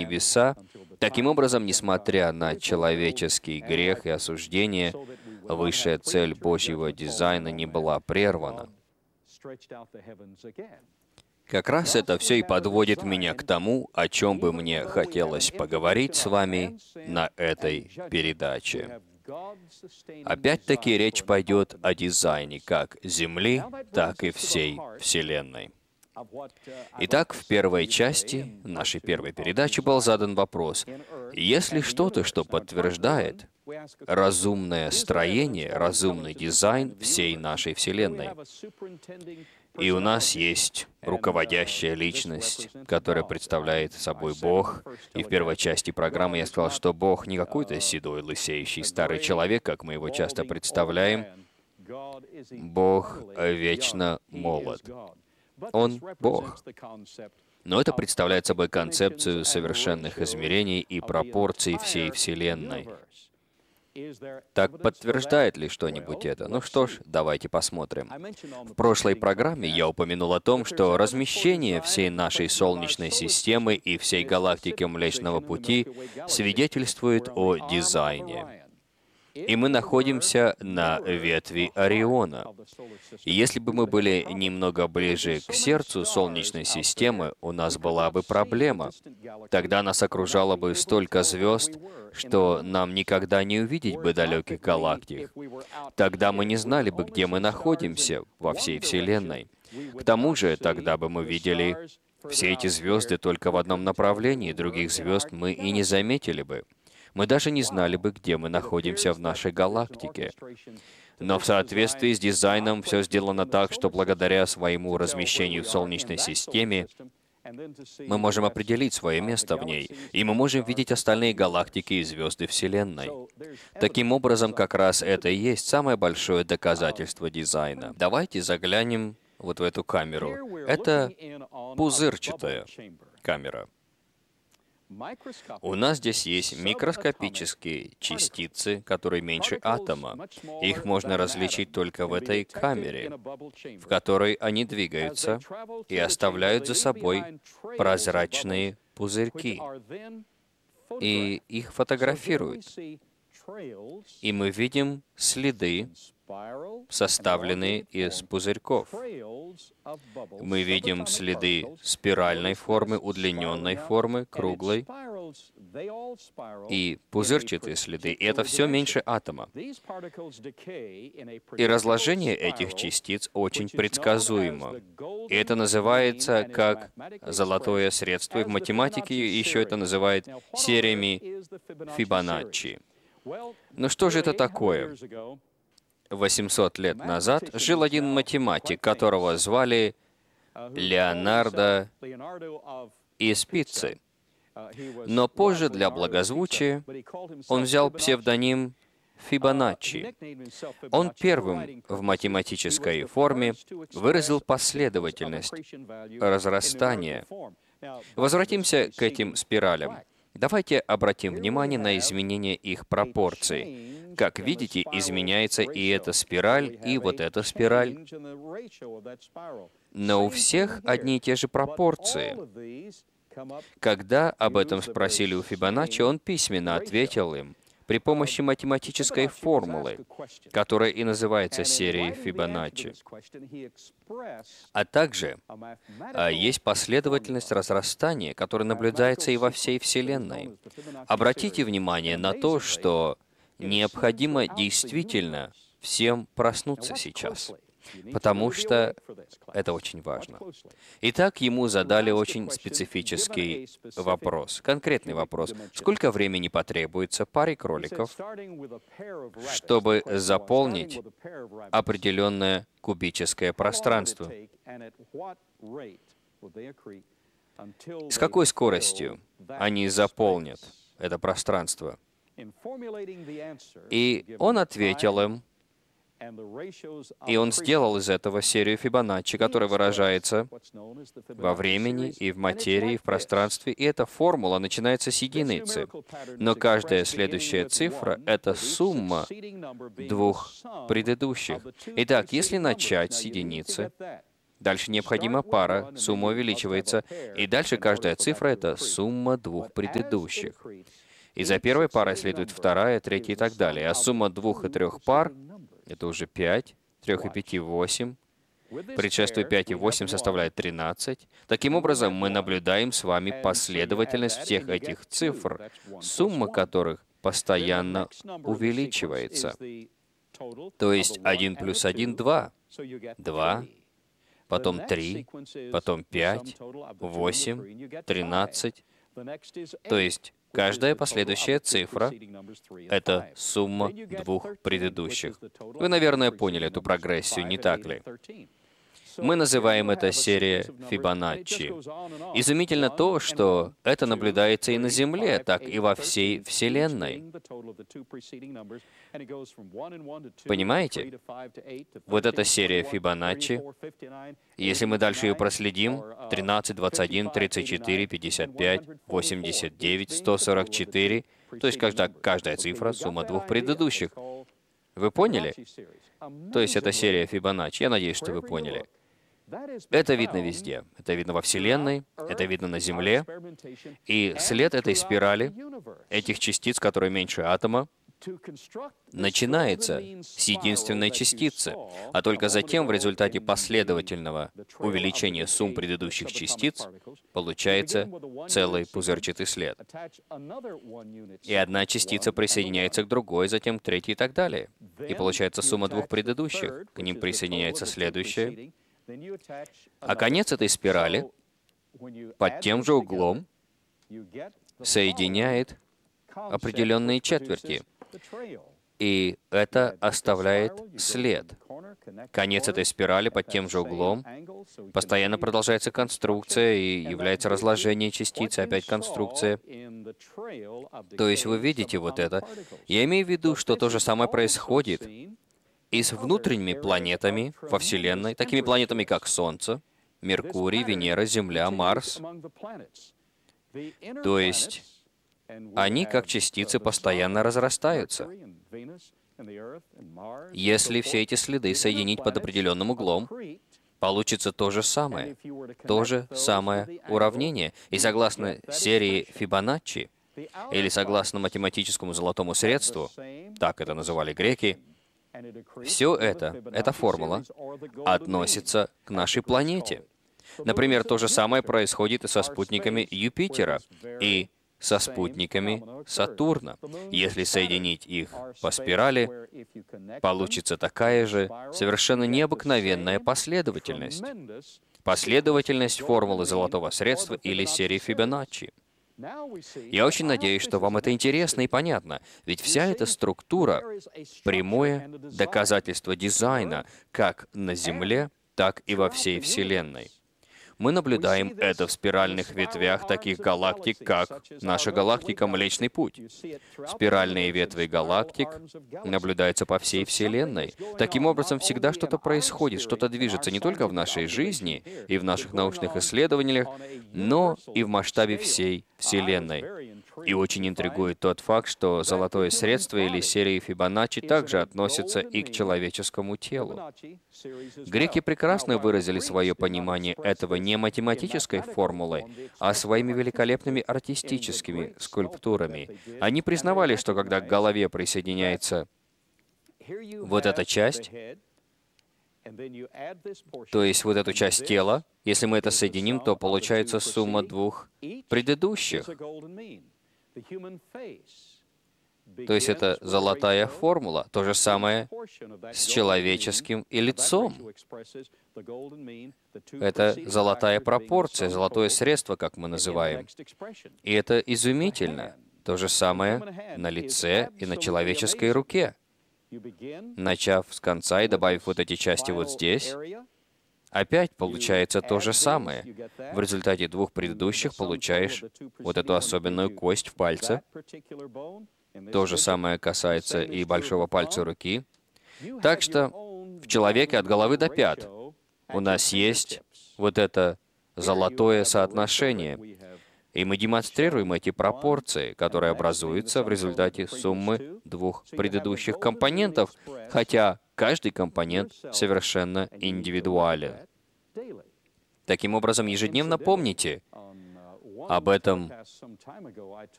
небеса. Таким образом, несмотря на человеческий грех и осуждение, высшая цель Божьего дизайна не была прервана. Как раз это все и подводит меня к тому, о чем бы мне хотелось поговорить с вами на этой передаче. Опять-таки речь пойдет о дизайне как Земли, так и всей Вселенной. Итак, в первой части нашей первой передачи был задан вопрос: есть ли что-то, что подтверждает разумное строение, разумный дизайн всей нашей Вселенной? И у нас есть руководящая личность, которая представляет собой Бог. И в первой части программы я сказал, что Бог не какой-то седой, лысеющий старый человек, как мы его часто представляем. Бог вечно молод. Он Бог. Но это представляет собой концепцию совершенных измерений и пропорций всей Вселенной. Так подтверждает ли что-нибудь это? Ну что ж, давайте посмотрим. В прошлой программе я упомянул о том, что размещение всей нашей Солнечной системы и всей галактики Млечного Пути свидетельствует о дизайне. И мы находимся на ветви Ориона. И если бы мы были немного ближе к сердцу Солнечной системы, у нас была бы проблема. Тогда нас окружало бы столько звезд, что нам никогда не увидеть бы далеких галактик. Тогда мы не знали бы, где мы находимся во всей Вселенной. К тому же, тогда бы мы видели все эти звезды только в одном направлении, других звезд мы и не заметили бы. Мы даже не знали бы, где мы находимся в нашей галактике. Но в соответствии с дизайном все сделано так, что благодаря своему размещению в Солнечной системе мы можем определить свое место в ней, и мы можем видеть остальные галактики и звезды Вселенной. Таким образом, как раз это и есть самое большое доказательство дизайна. Давайте заглянем вот в эту камеру. Это пузырчатая камера. У нас здесь есть микроскопические частицы, которые меньше атома. Их можно различить только в этой камере, в которой они двигаются и оставляют за собой прозрачные пузырьки. И их фотографируют. И мы видим следы, составленные из пузырьков. Мы видим следы спиральной формы, удлиненной формы, круглой, и пузырчатые следы. И это все меньше атома. И разложение этих частиц очень предсказуемо. И это называется как золотое средство. И в математике еще это называют сериями Фибоначчи. Ну что же это такое? 800 лет назад жил один математик, которого звали Леонардо из Пиццы. Но позже для благозвучия он взял псевдоним Фибоначчи. Он первым в математической форме выразил последовательность разрастания. Возвратимся к этим спиралям. Давайте обратим внимание на изменение их пропорций. Как видите, изменяется и эта спираль, и вот эта спираль. Но у всех одни и те же пропорции. Когда об этом спросили у Фибоначчи, он письменно ответил им при помощи математической формулы, которая и называется серией Фибоначчи. А также есть последовательность разрастания, которая наблюдается и во всей Вселенной. Обратите внимание на то, что необходимо действительно всем проснуться сейчас, потому что это очень важно. Итак, ему задали очень специфический вопрос, конкретный вопрос. Сколько времени потребуется паре кроликов, чтобы заполнить определенное кубическое пространство? С какой скоростью они заполнят это пространство? И он ответил им, и он сделал из этого серию Фибоначчи, которая выражается во времени и в материи, и в пространстве. И эта формула начинается с единицы. Но каждая следующая цифра — это сумма двух предыдущих. Итак, если начать с единицы, Дальше необходима пара, сумма увеличивается, и дальше каждая цифра — это сумма двух предыдущих. И за первой парой следует вторая, третья и так далее. А сумма двух и трех пар — это уже 5, 3 и 5 — 8. Предшествует 5 и 8 составляет 13. Таким образом, мы наблюдаем с вами последовательность всех этих цифр, сумма которых постоянно увеличивается. То есть 1 плюс 1 — 2. 2, потом 3, потом 5, 8, 13. То есть каждая последующая цифра — это сумма двух предыдущих. Вы, наверное, поняли эту прогрессию, не так ли? Мы называем это серия Фибоначчи. Изумительно то, что это наблюдается и на Земле, так и во всей Вселенной. Понимаете? Вот эта серия Фибоначчи, если мы дальше ее проследим, 13, 21, 34, 55, 89, 144, то есть каждая цифра — сумма двух предыдущих. Вы поняли? То есть это серия Фибоначчи. Я надеюсь, что вы поняли. Это видно везде. Это видно во Вселенной, это видно на Земле. И след этой спирали, этих частиц, которые меньше атома, начинается с единственной частицы, а только затем в результате последовательного увеличения сумм предыдущих частиц получается целый пузырчатый след. И одна частица присоединяется к другой, затем к третьей и так далее. И получается сумма двух предыдущих. К ним присоединяется следующая. А конец этой спирали под тем же углом соединяет определенные четверти. И это оставляет след. Конец этой спирали под тем же углом. Постоянно продолжается конструкция, и является разложение частицы, опять конструкция. То есть вы видите вот это. Я имею в виду, что то же самое происходит и с внутренними планетами во Вселенной, такими планетами, как Солнце, Меркурий, Венера, Земля, Марс. То есть они, как частицы, постоянно разрастаются. Если все эти следы соединить под определенным углом, получится то же самое уравнение. И согласно серии Фибоначчи, или согласно математическому золотому средству, так это называли греки, все это, эта формула, относится к нашей планете. Например, то же самое происходит и со спутниками Юпитера, и со спутниками Сатурна. Если соединить их по спирали, получится такая же совершенно необыкновенная последовательность. Последовательность формулы золотого средства или серии Фибоначчи. Я очень надеюсь, что вам это интересно и понятно, ведь вся эта структура — прямое доказательство дизайна как на Земле, так и во всей Вселенной. Мы наблюдаем это в спиральных ветвях таких галактик, как наша галактика Млечный Путь. Спиральные ветви галактик наблюдаются по всей Вселенной. Таким образом, всегда что-то происходит, что-то движется не только в нашей жизни и в наших научных исследованиях, но и в масштабе всей Вселенной. И очень интригует тот факт, что золотое средство или серия Фибоначчи также относятся и к человеческому телу. Греки прекрасно выразили свое понимание этого не математической формулой, а своими великолепными артистическими скульптурами. Они признавали, что когда к голове присоединяется вот эта часть, то есть вот эту часть тела, если мы это соединим, то получается сумма двух предыдущих. То есть это золотая формула. То же самое с человеческим и лицом. Это золотая пропорция, золотое средство, как мы называем. И это изумительно. То же самое на лице и на человеческой руке. Начав с конца и добавив вот эти части вот здесь, опять получается то же самое. В результате двух предыдущих получаешь вот эту особенную кость в пальце. То же самое касается и большого пальца руки. Так что в человеке от головы до пят у нас есть вот это золотое соотношение. И мы демонстрируем эти пропорции, которые образуются в результате суммы двух предыдущих компонентов, хотя каждый компонент совершенно индивидуален. Таким образом, ежедневно помните об этом